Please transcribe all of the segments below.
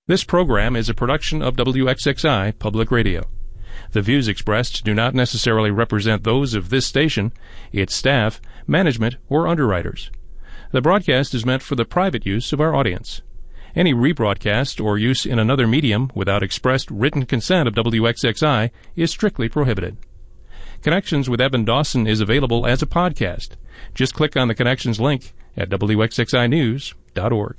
This program is a production of WXXI Public Radio. The views expressed do not necessarily represent those of this station, its staff, management, or underwriters. The broadcast is meant for the private use of our audience. Any rebroadcast or use in another medium without expressed written consent of WXXI is strictly prohibited. Connections with Evan Dawson is available as a podcast. Just click on the Connections link at WXXInews.org.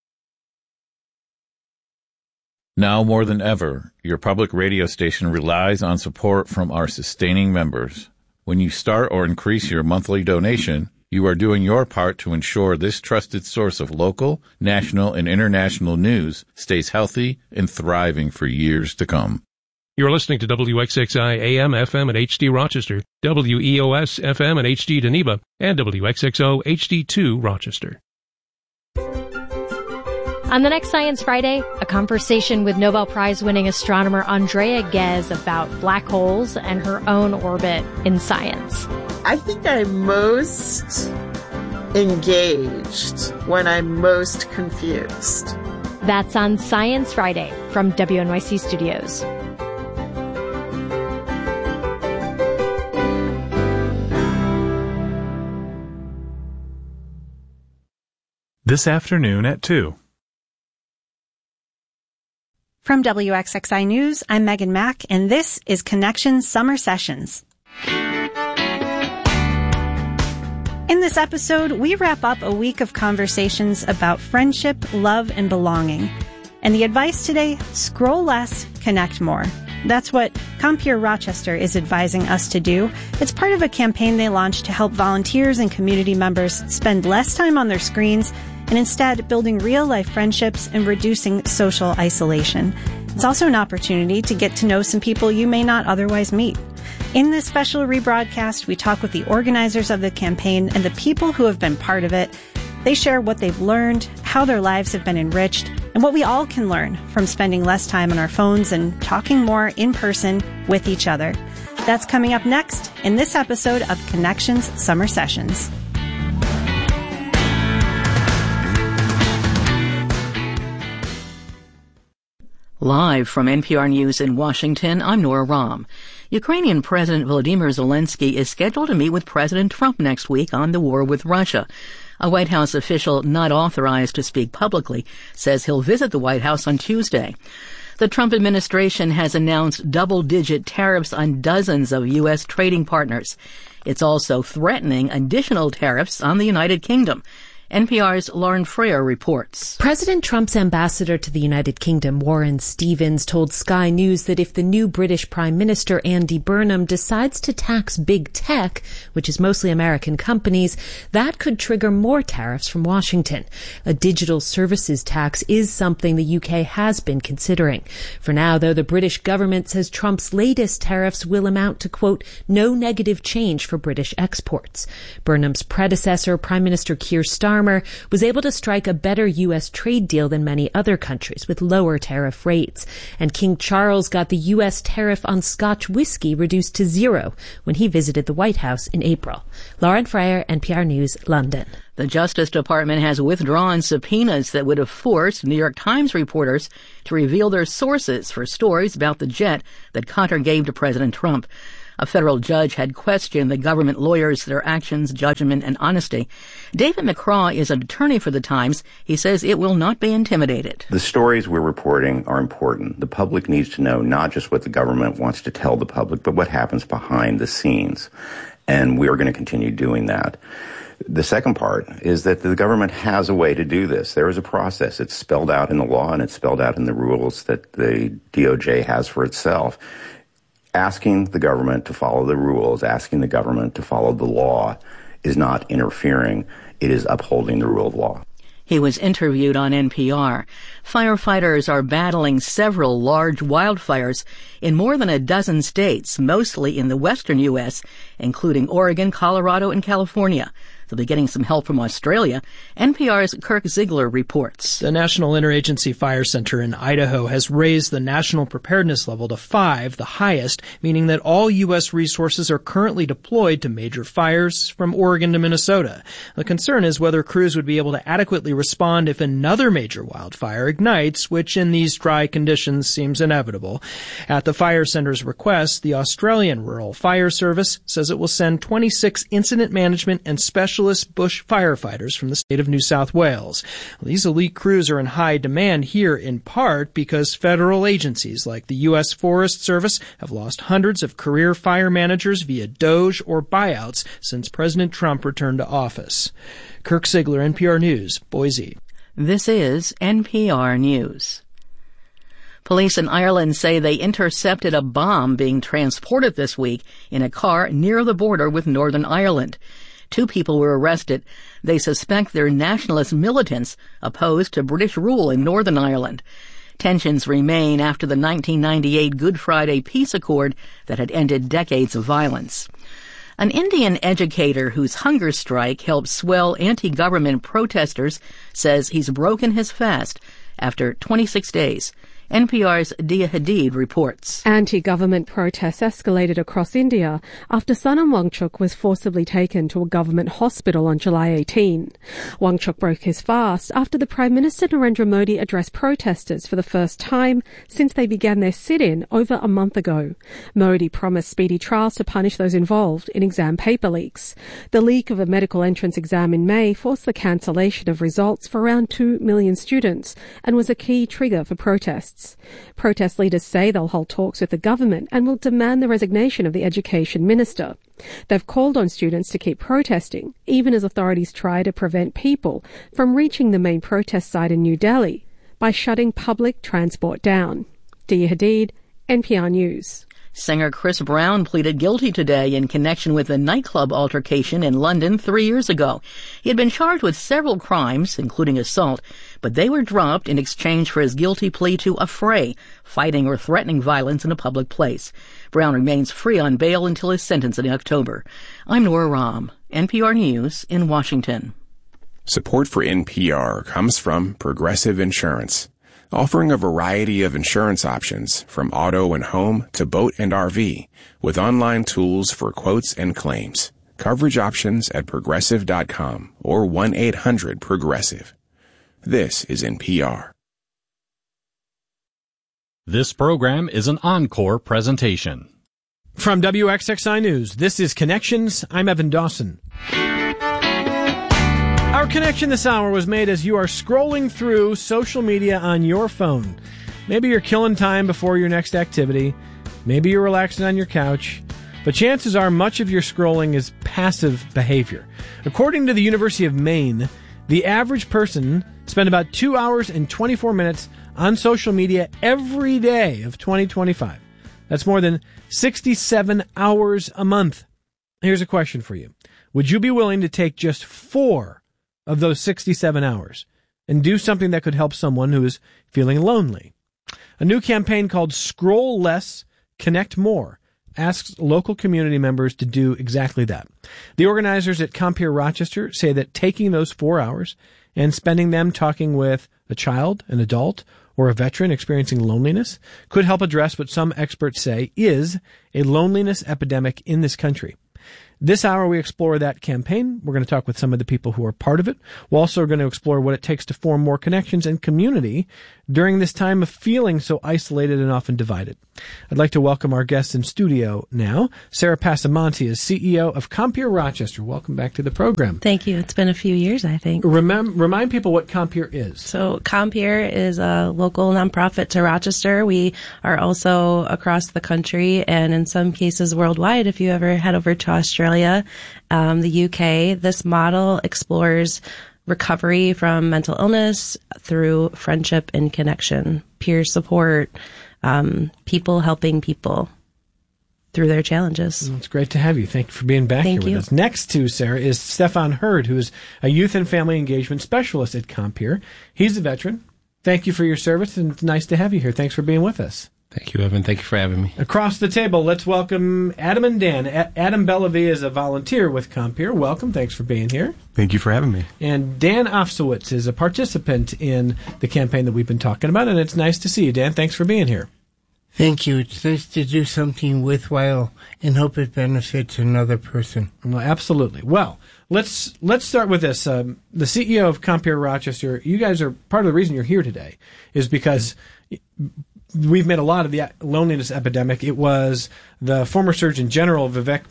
Now more than ever, your public radio station relies on support from our sustaining members. When you start or increase your monthly donation, you are doing your part to ensure this trusted source of local, national, and international news stays healthy and thriving for years to come. You're listening to WXXI AM, FM, and HD Rochester, WEOS FM and HD Geneva, and WXXO HD2 Rochester. On the next Science Friday, a conversation with Nobel Prize-winning astronomer Andrea Ghez about black holes and her own orbit in science. I think I'm most engaged when I'm most confused. That's on Science Friday from WNYC Studios. This afternoon at 2. From WXXI News, I'm Megan Mack, and this is Connections Summer Sessions. In this episode, we wrap up a week of conversations about friendship, love, and belonging. And the advice today, scroll less, connect more. That's what Compeer Rochester is advising us to do. It's part of a campaign they launched to help volunteers and community members spend less time on their screens and instead building real-life friendships and reducing social isolation. It's also an opportunity to get to know some people you may not otherwise meet. In this special rebroadcast, we talk with the organizers of the campaign and the people who have been part of it. They share what they've learned, how their lives have been enriched, and what we all can learn from spending less time on our phones and talking more in person with each other. That's coming up next in this episode of Connections Summer Sessions. Live from NPR News in Washington, I'm Nora Rahm. Ukrainian President Volodymyr Zelensky is scheduled to meet with President Trump next week on the war with Russia. A White House official not authorized to speak publicly says he'll visit the White House on Tuesday. The Trump administration has announced double-digit tariffs on dozens of U.S. trading partners. It's also threatening additional tariffs on the United Kingdom. NPR's Lauren Freer reports. President Trump's ambassador to the United Kingdom, Warren Stevens, told Sky News that if the new British Prime Minister, Andy Burnham, decides to tax big tech, which is mostly American companies, that could trigger more tariffs from Washington. A digital services tax is something the UK has been considering. For now, though, the British government says Trump's latest tariffs will amount to, quote, no negative change for British exports. Burnham's predecessor, Prime Minister Keir Starmer, was able to strike a better U.S. trade deal than many other countries with lower tariff rates. And King Charles got the U.S. tariff on Scotch whiskey reduced to 0 when he visited the White House in April. Lauren Freyer, NPR News, London. The Justice Department has withdrawn subpoenas that would have forced New York Times reporters to reveal their sources for stories about the jet that Qatar gave to President Trump. A federal judge had questioned the government lawyers, their actions, judgment, and honesty. David McCraw is an attorney for the Times. He says it will not be intimidated. The stories we're reporting are important. The public needs to know not just what the government wants to tell the public, but what happens behind the scenes. And we are going to continue doing that. The second part is that the government has a way to do this. There is a process. It's spelled out in the law and it's spelled out in the rules that the DOJ has for itself. Asking the government to follow the rules, asking the government to follow the law is not interfering. It is upholding the rule of law. He was interviewed on NPR. Firefighters are battling several large wildfires in more than a dozen states, mostly in the western U.S., including Oregon, Colorado, and California. They'll be getting some help from Australia. NPR's Kirk Ziegler reports. The National Interagency Fire Center in Idaho has raised the national preparedness level to 5, the highest, meaning that all U.S. resources are currently deployed to major fires from Oregon to Minnesota. The concern is whether crews would be able to adequately respond if another major wildfire ignites, which in these dry conditions seems inevitable. At the fire center's request, the Australian Rural Fire Service says it will send 26 incident management and specialist bush firefighters from the state of New South Wales. These elite crews are in high demand here in part because federal agencies like the U.S. Forest Service have lost hundreds of career fire managers via DOGE or buyouts since President Trump returned to office. Kirk Ziegler, NPR News, Boise. This is NPR News. Police in Ireland say they intercepted a bomb being transported this week in a car near the border with Northern Ireland. 2 people were arrested. They suspect they're nationalist militants opposed to British rule in Northern Ireland. Tensions remain after the 1998 Good Friday peace accord that had ended decades of violence. An Indian educator whose hunger strike helped swell anti-government protesters says he's broken his fast after 26 days. NPR's Dia Hadid reports. Anti-government protests escalated across India after Sonam Wangchuk was forcibly taken to a government hospital on July 18. Wangchuk broke his fast after the Prime Minister Narendra Modi addressed protesters for the first time since they began their sit-in over a month ago. Modi promised speedy trials to punish those involved in exam paper leaks. The leak of a medical entrance exam in May forced the cancellation of results for around 2 million students and was a key trigger for protests. Protest leaders say they'll hold talks with the government and will demand the resignation of the education minister. They've called on students to keep protesting, even as authorities try to prevent people from reaching the main protest site in New Delhi by shutting public transport down. Dia Hadid, NPR News. Singer Chris Brown pleaded guilty today in connection with a nightclub altercation in London 3 years ago. He had been charged with several crimes, including assault, but they were dropped in exchange for his guilty plea to affray, fighting or threatening violence in a public place. Brown remains free on bail until his sentence in October. I'm Nora Rahm, NPR News in Washington. Support for NPR comes from Progressive Insurance, offering a variety of insurance options from auto and home to boat and RV, with online tools for quotes and claims. Coverage options at Progressive.com or 1-800-PROGRESSIVE. This is NPR. This program is an encore presentation. From WXXI News, this is Connections. I'm Evan Dawson. Our connection this hour was made as you are scrolling through social media on your phone. Maybe you're killing time before your next activity. Maybe you're relaxing on your couch. But chances are much of your scrolling is passive behavior. According to the University of Maine, the average person spent about 2 hours and 24 minutes on social media every day of 2025. That's more than 67 hours a month. Here's a question for you. Would you be willing to take just 4 of those 67 hours and do something that could help someone who is feeling lonely? A new campaign called Scroll Less, Connect More asks local community members to do exactly that. The organizers at Compeer Rochester say that taking those 4 hours and spending them talking with a child, an adult, or a veteran experiencing loneliness could help address what some experts say is a loneliness epidemic in this country. This hour, we explore that campaign. We're going to talk with some of the people who are part of it. We're also going to explore what it takes to form more connections and community during this time of feeling so isolated and often divided. I'd like to welcome our guests in studio now. Sarah Passamonte is CEO of Compeer Rochester. Welcome back to the program. Thank you. It's been a few years, I think. Remind people what Compeer is. So Compeer is a local nonprofit to Rochester. We are also across the country and in some cases worldwide. If you ever head over to Australia, the UK, this model explores recovery from mental illness through friendship and connection, peer support, people helping people through their challenges. It's great to have you. Thank you for being back here with us. Next to Sarah is Stefan Hurd, who is a youth and family engagement specialist at Compeer. He's a veteran. Thank you for your service, and it's nice to have you here. Thanks for being with us. Thank you, Evan. Thank you for having me. Across the table, let's welcome Adam and Dan. Adam Bellavie is a volunteer with Compeer. Welcome. Thanks for being here. Thank you for having me. And Dan Ofsowitz is a participant in the campaign that we've been talking about, and it's nice to see you, Dan. Thanks for being here. Thank you. It's nice to do something worthwhile and hope it benefits another person. Well, absolutely. Well, let's start with this. The CEO of Compeer Rochester, you guys are part of the reason you're here today is because we've made a lot of the loneliness epidemic. It was the former Surgeon General Vivek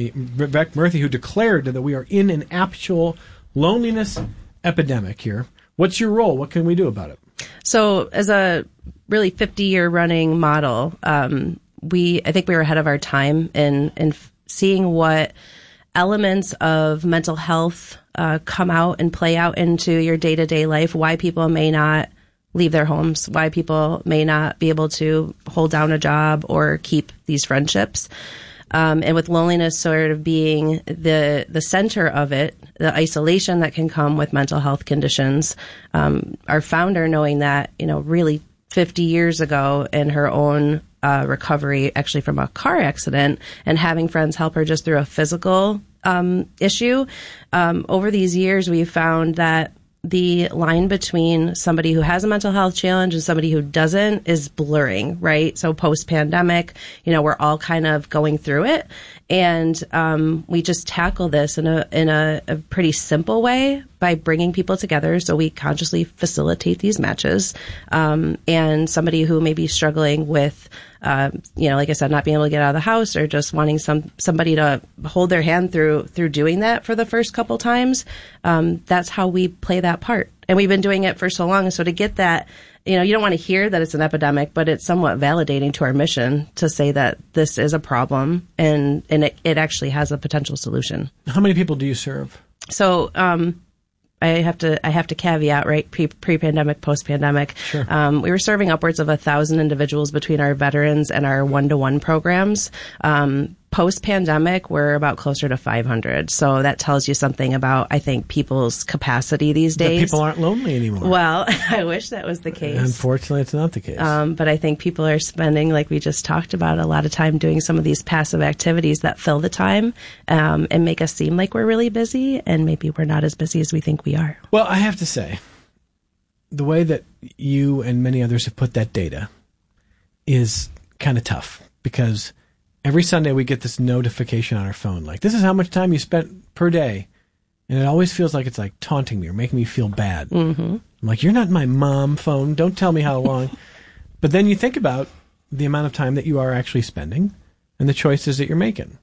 Murthy who declared that we are in an actual loneliness epidemic here. What's your role? What can we do about it? So as a really 50-year running model, I think we were ahead of our time in seeing what elements of mental health come out and play out into your day-to-day life, why people may not leave their homes, why people may not be able to hold down a job or keep these friendships. And with loneliness sort of being the center of it, the isolation that can come with mental health conditions, our founder knowing that, really 50 years ago in her own recovery actually from a car accident and having friends help her just through a physical issue, over these years we've found that the line between somebody who has a mental health challenge and somebody who doesn't is blurring, right? So post-pandemic, we're all kind of going through it. And we just tackle this in a pretty simple way by bringing people together. So we consciously facilitate these matches. And somebody who may be struggling with, like I said, not being able to get out of the house or just wanting somebody to hold their hand through doing that for the first couple times, that's how we play that part. And we've been doing it for so long. So to get that, you don't want to hear that it's an epidemic, but it's somewhat validating to our mission to say that this is a problem and it actually has a potential solution. How many people do you serve? So, I have to caveat, right? Pre-pandemic, post-pandemic. Sure. We were serving upwards of 1,000 individuals between our veterans and our one-to-one programs. Post-pandemic, we're about closer to 500. So that tells you something about, I think, people's capacity these days. That people aren't lonely anymore. Well, I wish that was the case. Unfortunately, it's not the case. But I think people are spending, like we just talked about, a lot of time doing some of these passive activities that fill the time and make us seem like we're really busy, and maybe we're not as busy as we think we are. Well, I have to say, the way that you and many others have put that data is kind of tough because every Sunday we get this notification on our phone, like, this is how much time you spent per day. And it always feels like it's like taunting me or making me feel bad. Mm-hmm. I'm like, you're not my mom phone. Don't tell me how long. But then you think about the amount of time that you are actually spending and the choices that you're making.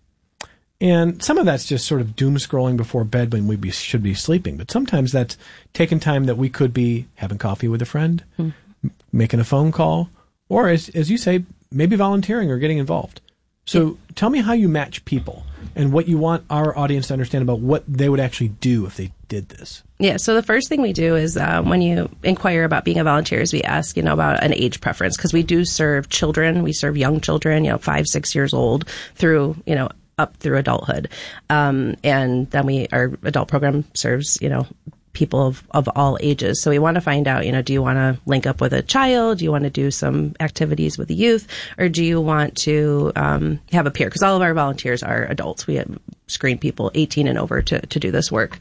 And some of that's just sort of doom scrolling before bed when we should be sleeping. But sometimes that's taking time that we could be having coffee with a friend, making a phone call, or as you say, maybe volunteering or getting involved. So tell me how you match people and what you want our audience to understand about what they would actually do if they did this. Yeah, so the first thing we do is when you inquire about being a volunteer is we ask, about an age preference because we do serve children. We serve young children, 5, 6 years old through, up through adulthood. And then our adult program serves, people of all ages. So we want to find out, do you want to link up with a child? Do you want to do some activities with the youth? Or do you want to have a peer? Because all of our volunteers are adults. We screen people 18 and over to do this work.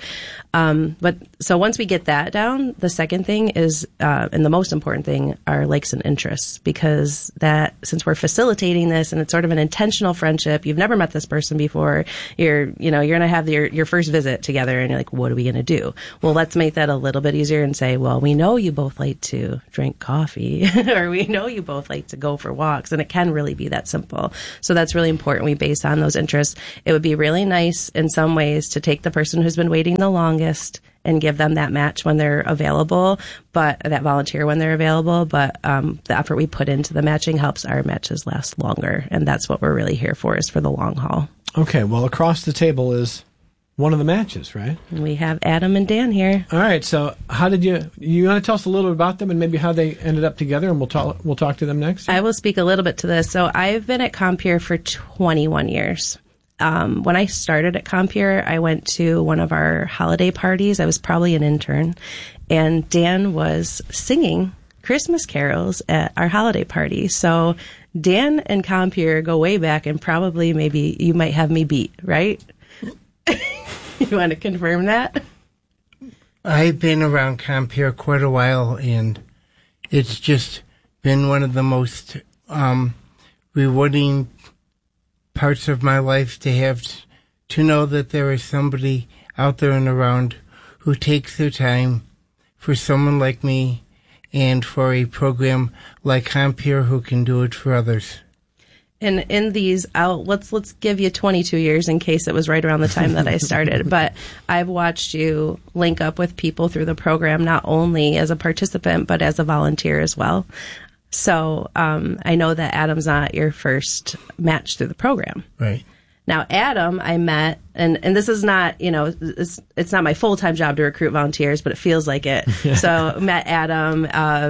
But so once we get that down, the second thing is, and the most important thing, are likes and interests, because that since we're facilitating this and it's sort of an intentional friendship, you've never met this person before, you're going to have your first visit together and you're like, what are we going to do? Well, let's make that a little bit easier and say, well, we know you both like to drink coffee or we know you both like to go for walks, and it can really be that simple. So that's really important. We base on those interests. It would be really nice in some ways to take the person who's been waiting the longest and give them that match when they're available, but that volunteer when they're available. But the effort we put into the matching helps our matches last longer. And that's what we're really here for, is for the long haul. Okay. Well, across the table is one of the matches, right? We have Adam and Dan here. All right. So how did you want to tell us a little bit about them and maybe how they ended up together, and we'll talk to them next? I will speak a little bit to this. So I've been at Compeer for 21 years. When I started at Compeer, I went to one of our holiday parties. I was probably an intern, and Dan was singing Christmas carols at our holiday party. So Dan and Compeer go way back, and probably maybe you might have me beat, right? You want to confirm that? I've been around Compeer quite a while, and it's just been one of the most rewarding parts of my life to have to know that there is somebody out there and around who takes their time for someone like me and for a program like Compeer who can do it for others. And in these, let's give you 22 years in case it was right around the time that I started. But I've watched you link up with people through the program, not only as a participant, but as a volunteer as well. So I know that Adam's not your first match through the program. Right. Now, Adam, I met, and this is not, it's not my full-time job to recruit volunteers, but it feels like it. So met Adam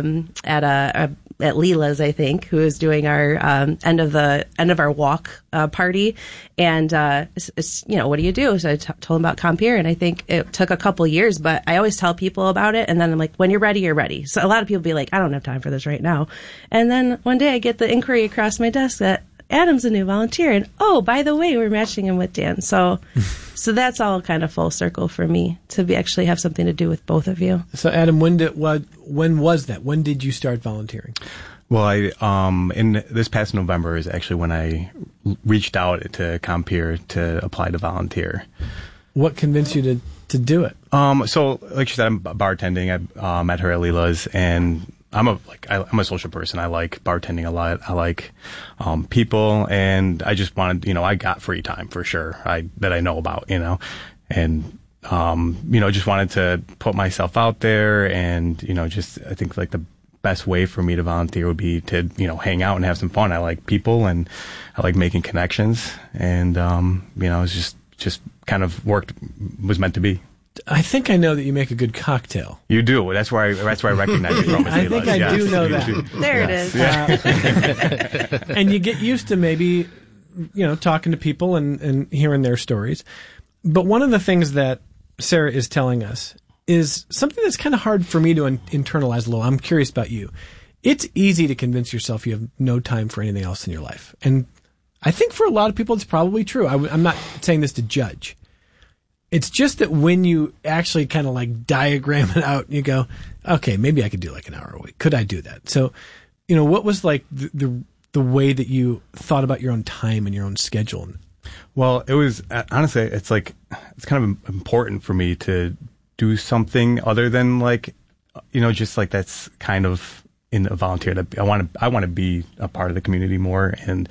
at Leela's, I think, who is doing our end of our walk party. And, what do you do? So I told him about Compeer, and I think it took a couple years, but I always tell people about it. And then I'm like, when you're ready, you're ready. So a lot of people be like, I don't have time for this right now. And then one day I get the inquiry across my desk that Adam's a new volunteer, and by the way, we're matching him with Dan. So that's all kind of full circle for me to actually have something to do with both of you. So Adam, when was that? When did you start volunteering? Well, in this past November is actually when I reached out to Compeer to apply to volunteer. What convinced you to do it? So like you said, I'm bartending. I met her at Leela's, and I'm a social person. I like bartending a lot. I like people, and I just wanted, I got free time for sure. That I know about, and just wanted to put myself out there, and I think like the best way for me to volunteer would be to hang out and have some fun. I like people, and I like making connections, and it's just kind of was meant to be. I think I know that you make a good cocktail. You do. That's where I recognize you from. I think I do know that. There it is. Yeah. And you get used to maybe, talking to people and hearing their stories. But one of the things that Sarah is telling us is something that's kind of hard for me to internalize a little. I'm curious about you. It's easy to convince yourself you have no time for anything else in your life. And I think for a lot of people, it's probably true. I'm not saying this to judge. It's just that when you actually kind of like diagram it out, you go, okay, maybe I could do like an hour a week. Could I do that? So, what was like the way that you thought about your own time and your own schedule? Well, it was honestly, it's kind of important for me to do something other than just like that's kind of in a volunteer. I want to be a part of the community more, and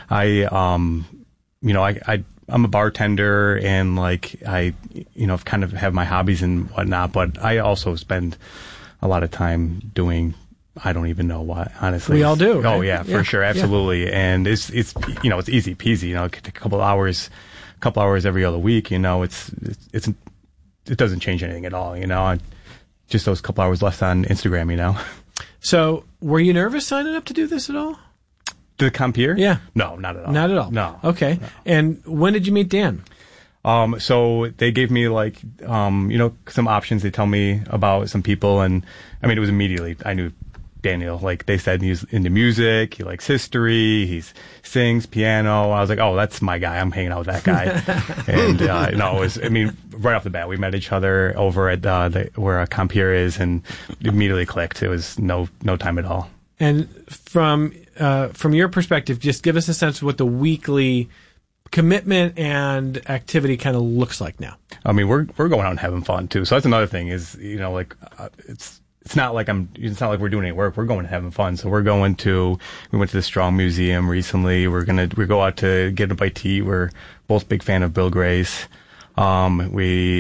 I'm a bartender, and I kind of have my hobbies and whatnot, but I also spend a lot of time doing, I don't even know what, honestly. We all do. Oh right? yeah, for sure. Absolutely. Yeah. And it's easy peasy, a couple hours every other week, it doesn't change anything at all, just those couple hours left on Instagram, So were you nervous signing up to do this at all? To Compeer? Yeah. No, not at all. Not at all? No. Okay. No. And when did you meet Dan? So they gave me some options. They tell me about some people, and it was immediately, I knew Daniel. They said he's into music, he likes history, he sings piano. I was like, oh, that's my guy. I'm hanging out with that guy. And, it was, right off the bat, we met each other over at, where Compeer is, and immediately clicked. It was no time at all. And from your perspective, just give us a sense of what the weekly commitment and activity kind of looks like now. We're going out and having fun too. So that's another thing is, it's not like we're doing any work. We're going and having fun. So we went to the Strong Museum recently. We go out to get a bite to eat. We're both big fan of Bill Grace. Dan's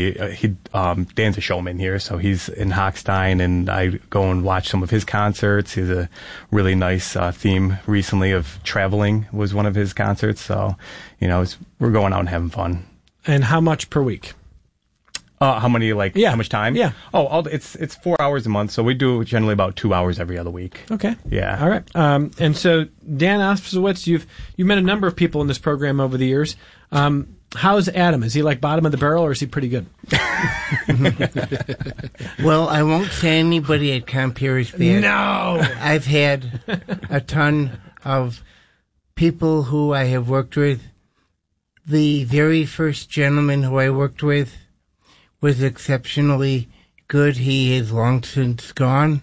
a showman here, so he's in Hochstein, and I go and watch some of his concerts. He has a really nice theme recently of traveling was one of his concerts. So, we're going out and having fun. And how much per week? How many, how much time? Yeah. Oh, it's 4 hours a month, so we do generally about 2 hours every other week. Okay. Yeah. All right. And so, Dan Ospowitz, you've met a number of people in this program over the years. How's Adam? Is he like bottom of the barrel, or is he pretty good? Well, I won't say anybody at Compeer is bad. No! I've had a ton of people who I have worked with. The very first gentleman who I worked with was exceptionally good. He is long since gone.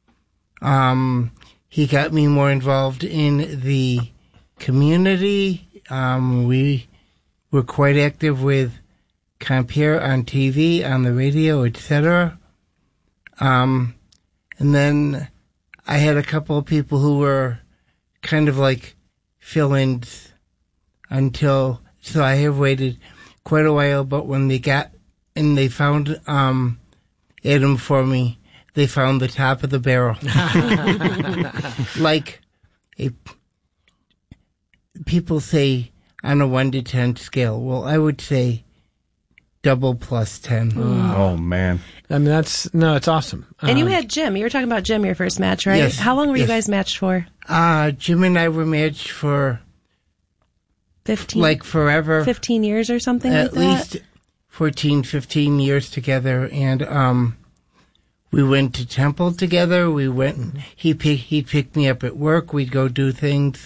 He got me more involved in the community. We were quite active with Compeer on TV, on the radio, etc. And then I had a couple of people who were kind of like fill-ins so I have waited quite a while, but when they found Adam for me, they found the top of the barrel. People say on a 1 to 10 scale. Well, I would say double plus 10. Oh, man. I mean, it's awesome. And you had Jim. You were talking about Jim, your first match, right? Yes. How long were you guys matched for? Jim and I were matched for 15? Like forever. 15 years or something like that? At least 14, 15 years together. And we went to Temple together. We went. He picked me up at work. We'd go do things.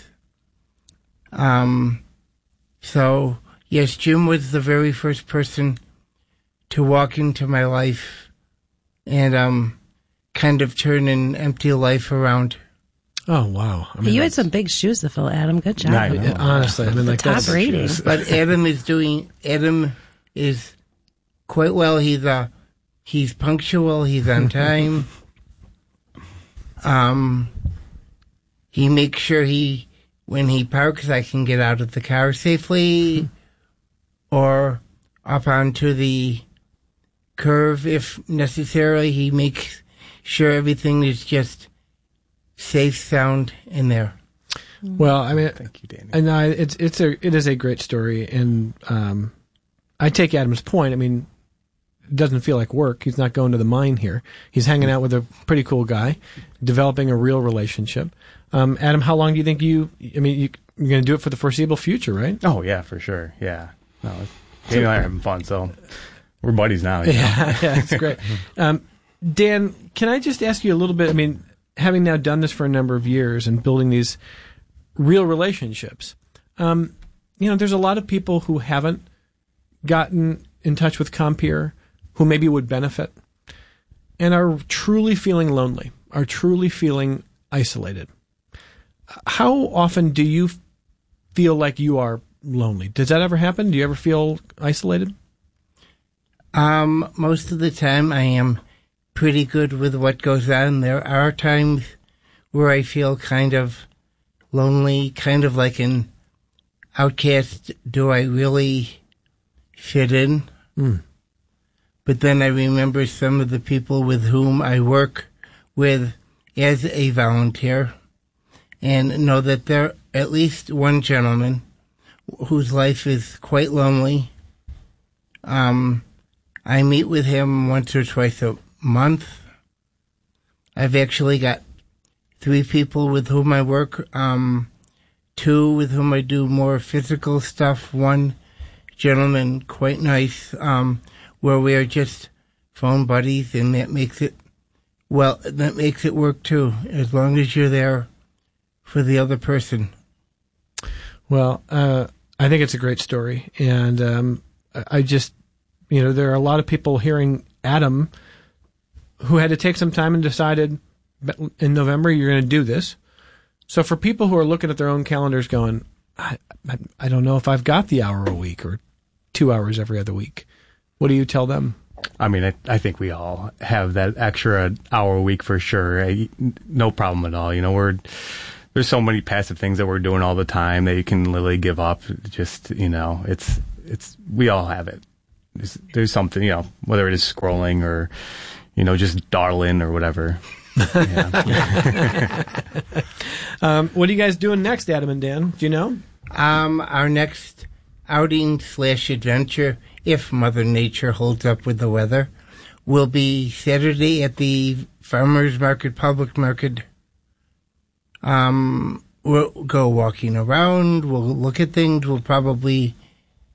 So yes, Jim was the very first person to walk into my life and kind of turn an empty life around. Oh wow! I mean, you had some big shoes to fill, Adam. Good job. Honestly, I mean, like top rating. But Adam is quite well. He's punctual. He's on time. He makes sure when he parks, I can get out of the car safely, or up onto the curve if necessary. He makes sure everything is just safe, sound in there. Well, I mean, thank you, Danny. And it is a great story, and I take Adam's point. I mean, it doesn't feel like work. He's not going to the mine here. He's hanging out with a pretty cool guy, developing a real relationship. Adam, how long do you think you're going to do it for the foreseeable future, right? Oh yeah, for sure. Yeah. No, Danny and I are having fun, so we're buddies now. You know? Yeah, it's great. Dan, can I just ask you a little bit? I mean, having now done this for a number of years and building these real relationships, there's a lot of people who haven't gotten in touch with Compeer who maybe would benefit and are truly feeling lonely, are truly feeling isolated. How often do you feel like you are lonely? Does that ever happen? Do you ever feel isolated? Most of the time I am pretty good with what goes on. There are times where I feel kind of lonely, kind of like an outcast. Do I really fit in? But then I remember some of the people with whom I work with as a volunteer and know that there at least one gentleman whose life is quite lonely. I meet with him once or twice a month. I've actually got 3 people with whom I work, 2 with whom I do more physical stuff, 1 gentleman, quite nice, where we are just phone buddies, and that makes it work too, as long as you're there for the other person. Well, I think it's a great story, and I just, there are a lot of people hearing Adam who had to take some time and decided in November you're going to do this. So for people who are looking at their own calendars going, I don't know if I've got the hour a week or 2 hours every other week, what do you tell them? I mean, I think we all have that extra hour a week for sure. No problem at all. There's so many passive things that we're doing all the time that you can literally give up. Just, we all have it. There's something, whether it is scrolling or, just dawdling or whatever. What are you guys doing next, Adam and Dan? Do you know? Our next outing/adventure, if Mother Nature holds up with the weather, will be Saturday at the Farmers Market, Public Market. We'll go walking around, we'll look at things, we'll probably